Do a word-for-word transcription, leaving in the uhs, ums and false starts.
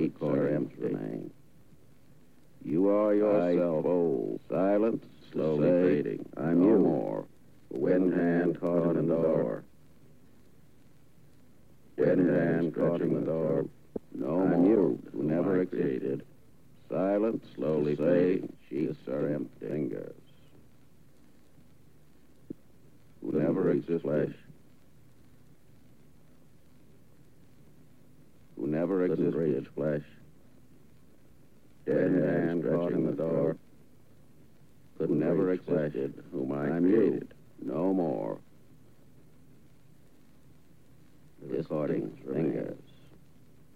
sheets are empty. You are yourself old, silent, slowly fading. I'm no you. More. Wind hand caught in the door. Wind hand caught in the door. No I'm more. You, who never existed. Silent, slowly fading. Sheets are empty. Fingers. Who never existed. Flesh. Who never existed. Flesh. Dead hand caught in the door. Could never existed. Whom I created. No more. The recording fingers.